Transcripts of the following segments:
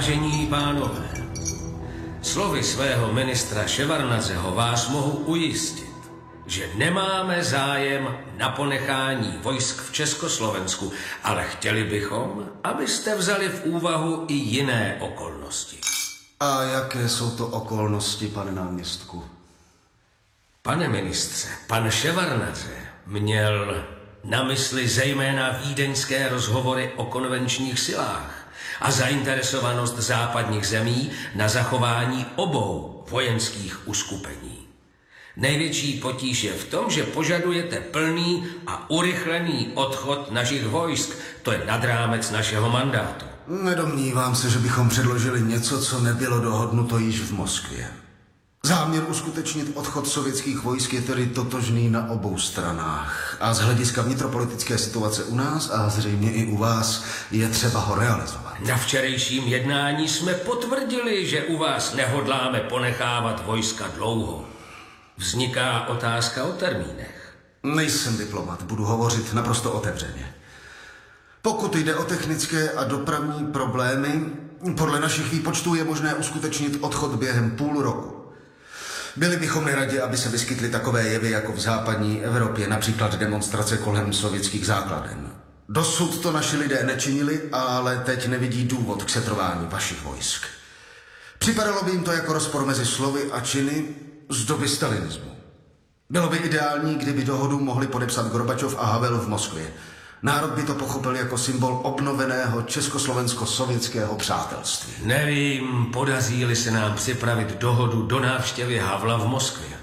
Vážení pánové, slovy svého ministra Ševarnadzeho vás mohu ujistit, že nemáme zájem na ponechání vojsk v Československu, ale chtěli bychom, abyste vzali v úvahu i jiné okolnosti. A jaké jsou to okolnosti, pane náměstku? Pane ministře, pan Ševarnadze měl na mysli zejména vídeňské rozhovory o konvenčních silách a zainteresovanost západních zemí na zachování obou vojenských uskupení. Největší potíž je v tom, že požadujete plný a urychlený odchod našich vojsk. To je nad rámec našeho mandátu. Nedomnívám se, že bychom předložili něco, co nebylo dohodnuto již v Moskvě. Záměr uskutečnit odchod sovětských vojsk je tedy totožný na obou stranách. A z hlediska vnitropolitické situace u nás a zřejmě i u vás je třeba ho realizovat. Na včerejším jednání jsme potvrdili, že u vás nehodláme ponechávat vojska dlouho. Vzniká otázka o termínech. Nejsem diplomat, budu hovořit naprosto otevřeně. Pokud jde o technické a dopravní problémy, podle našich výpočtů je možné uskutečnit odchod během půl roku. Byli bychom neradi, aby se vyskytly takové jevy jako v západní Evropě, například demonstrace kolem sovětských základen. Dosud to naši lidé nečinili, ale teď nevidí důvod k setrvání vašich vojsk. Připadalo by jim to jako rozpor mezi slovy a činy z doby stalinismu. Bylo by ideální, kdyby dohodu mohli podepsat Gorbačov a Havel v Moskvě. Národ by to pochopil jako symbol obnoveného československo-sovětského přátelství. Nevím, podaří-li se nám připravit dohodu do návštěvy Havla v Moskvě.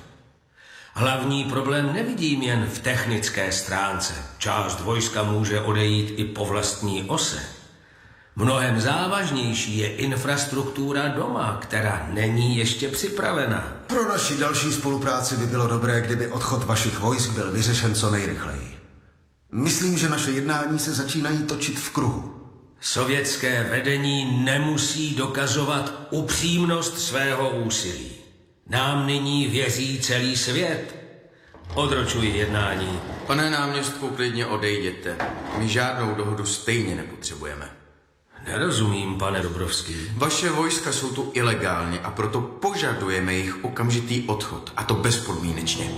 Hlavní problém nevidím jen v technické stránce. Část vojska může odejít i po vlastní ose. Mnohem závažnější je infrastruktura doma, která není ještě připravena. Pro naši další spolupráci by bylo dobré, kdyby odchod vašich vojsk byl vyřešen co nejrychleji. Myslím, že naše jednání se začínají točit v kruhu. Sovětské vedení nemusí dokazovat upřímnost svého úsilí. Nám nyní věří celý svět. Odročuji jednání. Pane náměstku, klidně odejděte. My žádnou dohodu stejně nepotřebujeme. Nerozumím, pane Dobrovský. Vaše vojska jsou tu ilegálně a proto požadujeme jejich okamžitý odchod. A to bezpodmínečně.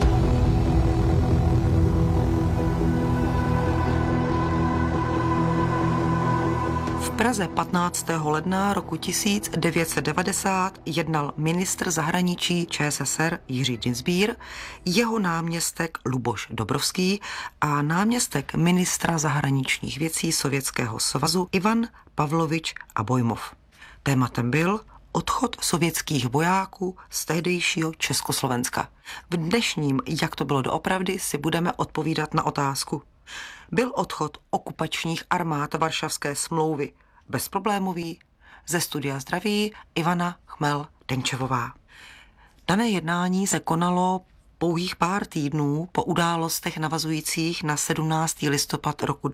V Praze 15. ledna roku 1990 jednal ministr zahraničí ČSSR Jiří Dienstbier, jeho náměstek Luboš Dobrovský a náměstek ministra zahraničních věcí Sovětského svazu Ivan Pavlovič Abojmov. Tématem byl odchod sovětských vojáků z tehdejšího Československa. V dnešním Jak to bylo doopravdy si budeme odpovídat na otázku. Byl odchod okupačních armád Varšavské smlouvy bezproblémový? Ze studia zdraví Ivana Chmel-Denčevová. Dané jednání se konalo pouhých pár týdnů po událostech navazujících na 17. listopad roku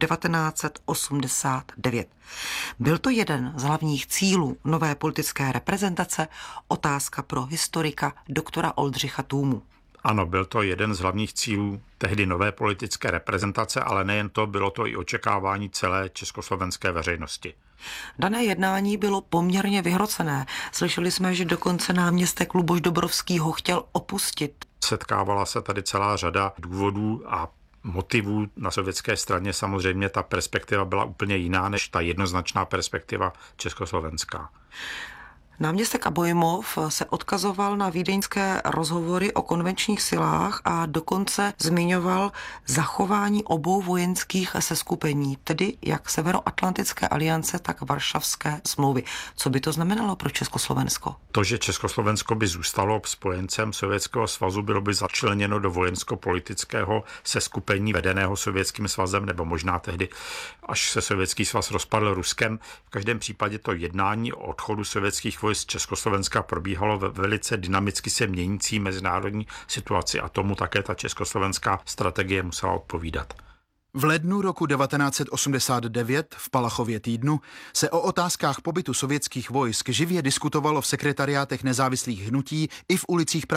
1989. Byl to jeden z hlavních cílů nové politické reprezentace, otázka pro historika doktora Oldřicha Tůmu. Ano, byl to jeden z hlavních cílů tehdy nové politické reprezentace, ale nejen to, bylo to i očekávání celé československé veřejnosti. Dané jednání bylo poměrně vyhrocené. Slyšeli jsme, že dokonce náměstek Luboš Dobrovský ho chtěl opustit. Setkávala se tady celá řada důvodů a motivů na sovětské straně. Samozřejmě ta perspektiva byla úplně jiná než ta jednoznačná perspektiva československá. Náměstek Abojmov se odkazoval na vídeňské rozhovory o konvenčních silách a dokonce zmiňoval zachování obou vojenských seskupení, tedy jak Severoatlantické aliance, tak Varšavské smlouvy. Co by to znamenalo pro Československo? To, že Československo by zůstalo spojencem Sovětského svazu, bylo by začleněno do vojensko-politického seskupení vedeného Sovětským svazem, nebo možná tehdy, až se Sovětský svaz rozpadl Ruskem. V každém případě to jednání o odchodu sovětských vojsk z Československa probíhalo ve velice dynamicky se měnící mezinárodní situaci a tomu také ta československá strategie musela odpovídat. V lednu roku 1989 v Palachově týdnu se o otázkách pobytu sovětských vojsk živě diskutovalo v sekretariátech nezávislých hnutí i v ulicích Prahy.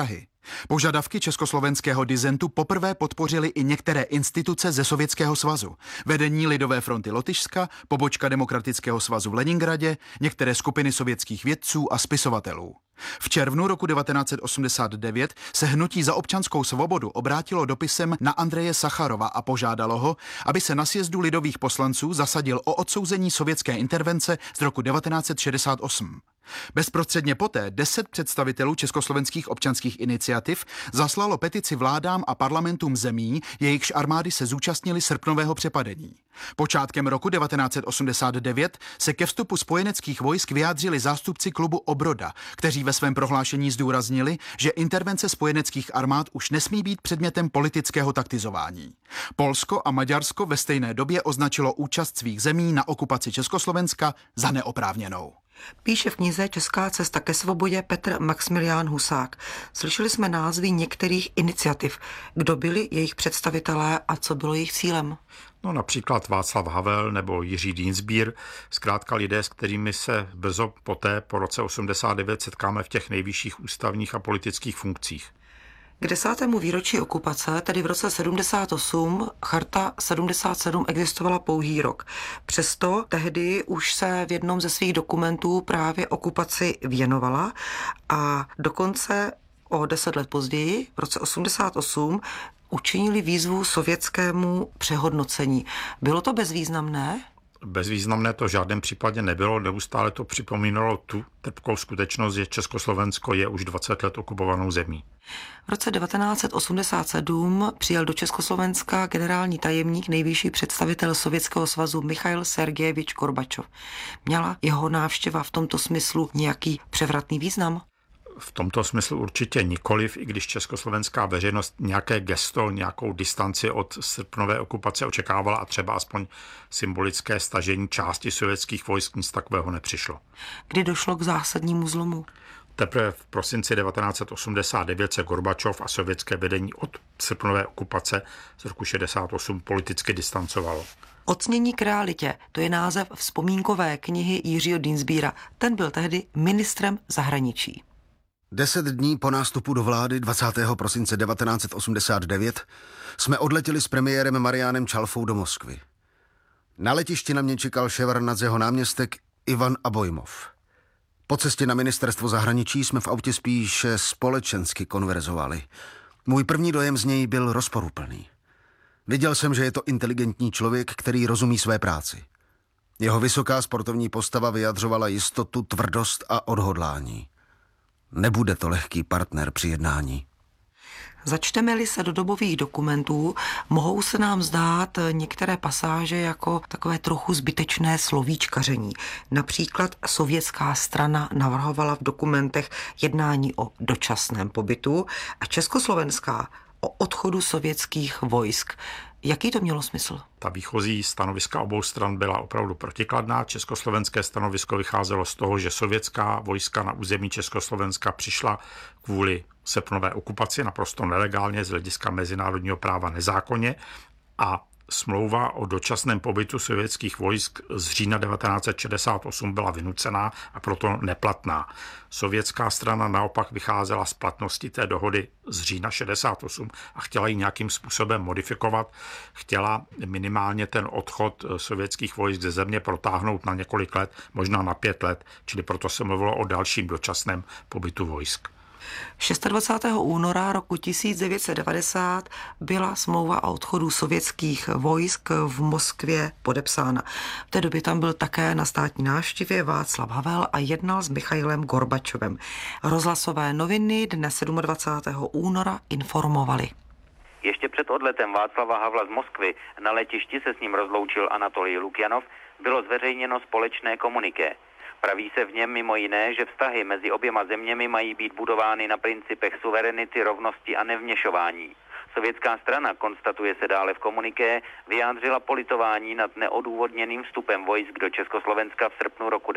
Požadavky československého disentu poprvé podpořily i některé instituce ze Sovětského svazu. Vedení Lidové fronty Lotyšska, pobočka Demokratického svazu v Leningradě, některé skupiny sovětských vědců a spisovatelů. V červnu roku 1989 se Hnutí za občanskou svobodu obrátilo dopisem na Andreje Sacharova a požádalo ho, aby se na sjezdu lidových poslanců zasadil o odsouzení sovětské intervence z roku 1968. Bezprostředně poté 10 představitelů československých občanských iniciativ zaslalo petici vládám a parlamentům zemí, jejichž armády se zúčastnili srpnového přepadení. Počátkem roku 1989 se ke vstupu spojeneckých vojsk vyjádřili zástupci klubu Obroda, kteří ve svém prohlášení zdůraznili, že intervence spojeneckých armád už nesmí být předmětem politického taktizování. Polsko a Maďarsko ve stejné době označilo účast svých zemí na okupaci Československa za neoprávněnou. Píše v knize Česká cesta ke svobodě Petr Maxmilián Husák. Slyšeli jsme názvy některých iniciativ. Kdo byli jejich představitelé a co bylo jejich cílem? No, například Václav Havel nebo Jiří Dienstbier, zkrátka lidé, s kterými se brzo poté po roce 89 setkáme v těch nejvyšších ústavních a politických funkcích. K 10. výročí okupace, tedy v roce 78, Charta 77 existovala pouhý rok. Přesto tehdy už se v jednom ze svých dokumentů právě okupaci věnovala a dokonce o 10 let později, v roce 88, učinili výzvu sovětskému přehodnocení. Bylo to bezvýznamné? Bezvýznamné to v žádném případě nebylo, neustále to připomínalo tu trpkou skutečnost, že Československo je už 20 let okupovanou zemí. V roce 1987 přijel do Československa generální tajemník, nejvyšší představitel Sovětského svazu Michail Sergejevič Gorbačov. Měla jeho návštěva v tomto smyslu nějaký převratný význam? V tomto smyslu určitě nikoliv, i když československá veřejnost nějaké gesto, nějakou distanci od srpnové okupace očekávala a třeba aspoň symbolické stažení části sovětských vojsk, nic takového nepřišlo. Kdy došlo k zásadnímu zlomu? Teprve v prosinci 1989 se Gorbačov a sovětské vedení od srpnové okupace z roku 68 politicky distancovalo. Ocnění k realitě, to je název vzpomínkové knihy Jiřího Dienstbiera. Ten byl tehdy ministrem zahraničí. 10 dní po nástupu do vlády 20. prosince 1989 jsme odletěli s premiérem Mariánem Čalfou do Moskvy. Na letišti na mě čekal Ševardnadzeho náměstek Ivan Abojmov. Po cestě na ministerstvo zahraničí jsme v autě spíše společensky konverzovali. Můj první dojem z něj byl rozporuplný. Viděl jsem, že je to inteligentní člověk, který rozumí své práci. Jeho vysoká sportovní postava vyjadřovala jistotu, tvrdost a odhodlání. Nebude to lehký partner při jednání. Začteme-li se do dobových dokumentů, mohou se nám zdát některé pasáže jako takové trochu zbytečné slovíčkaření. Například sovětská strana navrhovala v dokumentech jednání o dočasném pobytu a československá o odchodu sovětských vojsk. Jaký to mělo smysl? Ta výchozí stanoviska obou stran byla opravdu protikladná. Československé stanovisko vycházelo z toho, že sovětská vojska na území Československa přišla kvůli srpnové okupaci naprosto nelegálně, z hlediska mezinárodního práva nezákonně, a smlouva o dočasném pobytu sovětských vojsk z října 1968 byla vynucená a proto neplatná. Sovětská strana naopak vycházela z platnosti té dohody z října 68 a chtěla ji nějakým způsobem modifikovat. Chtěla minimálně ten odchod sovětských vojsk ze země protáhnout na několik let, možná na 5 let, čili proto se mluvilo o dalším dočasném pobytu vojsk. 26. února roku 1990 byla smlouva o odchodu sovětských vojsk v Moskvě podepsána. V té době tam byl také na státní návštěvě Václav Havel a jednal s Michailem Gorbačovem. Rozhlasové noviny dne 27. února informovali. Ještě před odletem Václava Havla z Moskvy na letišti se s ním rozloučil Anatolij Lukjanov, bylo zveřejněno společné komuniké. Praví se v něm mimo jiné, že vztahy mezi oběma zeměmi mají být budovány na principech suverenity, rovnosti a nevměšování. Sovětská strana, konstatuje se dále v komuniké, vyjádřila politování nad neodůvodněným vstupem vojsk do Československa v srpnu roku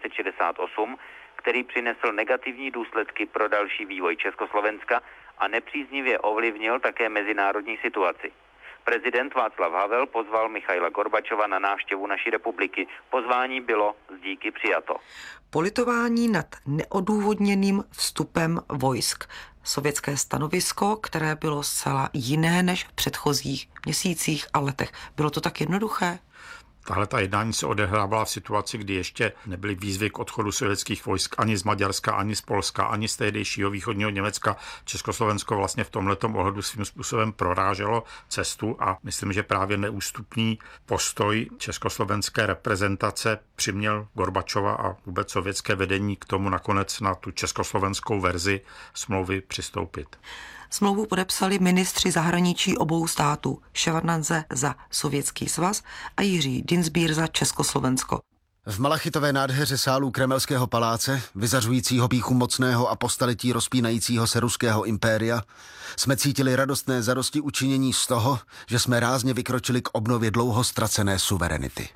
1968, který přinesl negativní důsledky pro další vývoj Československa a nepříznivě ovlivnil také mezinárodní situaci. Prezident Václav Havel pozval Michaila Gorbačova na návštěvu naší republiky. Pozvání bylo s díky přijato. Politování nad neodůvodněným vstupem vojsk. sovětské stanovisko, které bylo zcela jiné než v předchozích měsících a letech. Bylo to tak jednoduché? Tahle ta jednání se odehrávala v situaci, kdy ještě nebyly výzvy k odchodu sovětských vojsk ani z Maďarska, ani z Polska, ani z tehdejšího východního Německa. Československo vlastně v tomhletom ohledu svým způsobem proráželo cestu a myslím, že právě neústupný postoj československé reprezentace přiměl Gorbačova a vůbec sovětské vedení k tomu nakonec na tu československou verzi smlouvy přistoupit. Smlouvu podepsali ministři zahraničí obou států, Ševardnadze za Sovětský svaz a Jiří Dienstbier za Československo. V malachitové nádheře sálů Kremelského paláce, vyzařujícího pýchu mocného a po staletí rozpínajícího se ruského impéria, jsme cítili radostné zadosti učinění z toho, že jsme rázně vykročili k obnově dlouho ztracené suverenity.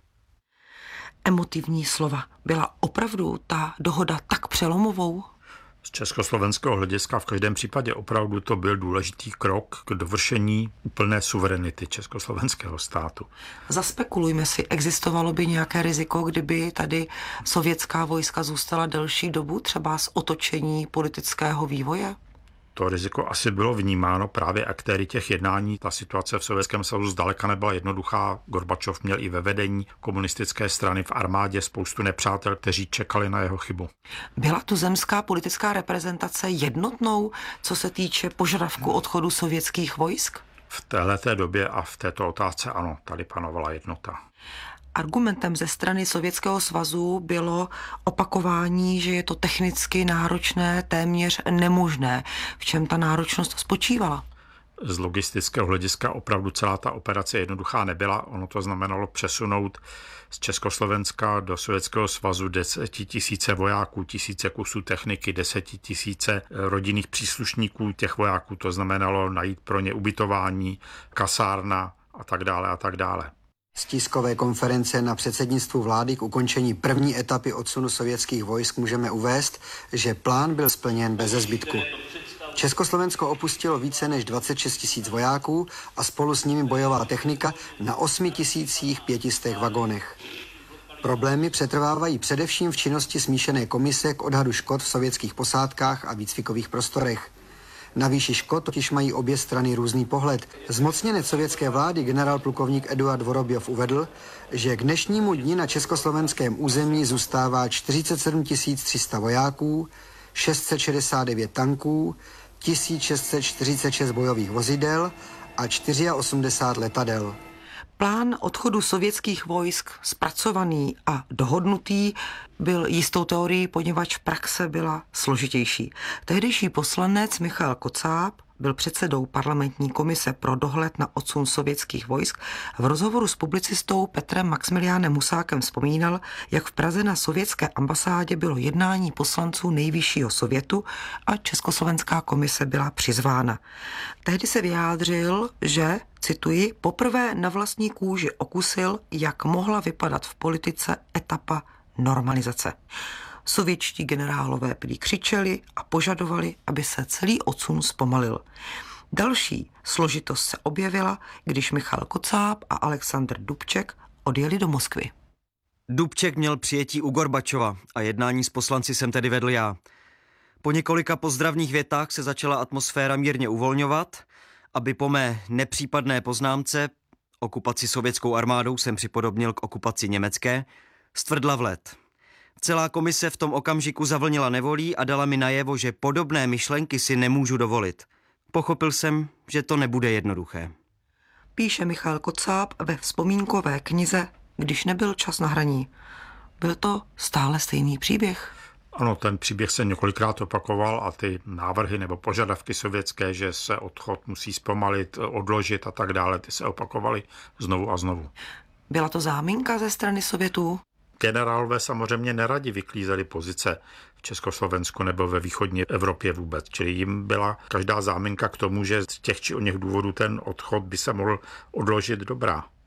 Emotivní slova. Byla opravdu ta dohoda tak přelomovou? Z československého hlediska v každém případě opravdu to byl důležitý krok k dovršení úplné suverenity československého státu. Zaspekulujme si, existovalo by nějaké riziko, kdyby tady sovětská vojska zůstala delší dobu, třeba z otočení politického vývoje? To riziko asi bylo vnímáno právě aktéry těch jednání. Ta situace v Sovětském svazu zdaleka nebyla jednoduchá. Gorbačov měl i ve vedení komunistické strany v armádě spoustu nepřátel, kteří čekali na jeho chybu. Byla tu zemská politická reprezentace jednotnou, co se týče požadavku odchodu sovětských vojsk? V téhleté době a v této otázce ano, tady panovala jednota. Argumentem ze strany Sovětského svazu bylo opakování, že je to technicky náročné, téměř nemožné. V čem ta náročnost spočívala? Z logistického hlediska opravdu celá ta operace jednoduchá nebyla. Ono to znamenalo přesunout z Československa do Sovětského svazu 10 000 vojáků, tisíce kusů techniky, 10 000 rodinných příslušníků těch vojáků. To znamenalo najít pro ně ubytování, kasárna a tak dále a tak dále. Z tiskové konference na předsednictvu vlády k ukončení první etapy odsunu sovětských vojsk můžeme uvést, že plán byl splněn beze zbytku. Československo opustilo více než 26 000 vojáků a spolu s nimi bojová technika na 8 500 vagonech. Problémy přetrvávají především v činnosti smíšené komise k odhadu škod v sovětských posádkách a výcvikových prostorech. Na výši škod totiž mají obě strany různý pohled. Zmocněnec sovětské vlády generál plukovník Eduard Vorobjov uvedl, že k dnešnímu dni na československém území zůstává 47 300 vojáků, 669 tanků, 1646 bojových vozidel a 84 letadel. Plán odchodu sovětských vojsk zpracovaný a dohodnutý byl jistou teorií, poněvadž praxe byla složitější. Tehdejší poslanec Michail Kocáb byl předsedou parlamentní komise pro dohled na odsun sovětských vojsk. V rozhovoru s publicistou Petrem Maximiliánem Husákem vzpomínal, jak v Praze na sovětské ambasádě bylo jednání poslanců Nejvyššího sovětu a Československá komise byla přizvána. Tehdy se vyjádřil, že, cituji, poprvé na vlastní kůži okusil, jak mohla vypadat v politice etapa normalizace. Sovětští generálové prý křičeli a požadovali, aby se celý odsun zpomalil. Další složitost se objevila, když Michal Kocáb a Alexandr Dubček odjeli do Moskvy. Dubček měl přijetí u Gorbačova a jednání s poslanci jsem tedy vedl já. Po několika pozdravných větách se začala atmosféra mírně uvolňovat, aby po mé nepřípadné poznámce, okupaci sovětskou armádou jsem připodobnil k okupaci německé, stvrdla v led. Celá komise v tom okamžiku zavlnila nevolí a dala mi najevo, že podobné myšlenky si nemůžu dovolit. Pochopil jsem, že to nebude jednoduché. Píše Michal Kocáb ve vzpomínkové knize Když nebyl čas na hraní. Byl to stále stejný příběh? Ano, ten příběh se několikrát opakoval a ty návrhy nebo požadavky sovětské, že se odchod musí zpomalit, odložit a tak dále, ty se opakovaly znovu a znovu. Byla to záminka ze strany Sovětů? Generálové samozřejmě neradi vyklízeli pozice v Československu nebo ve východní Evropě vůbec, čili jim byla každá záminka k tomu, že z těch či oněch důvodů ten odchod by se mohl odložit dobrá.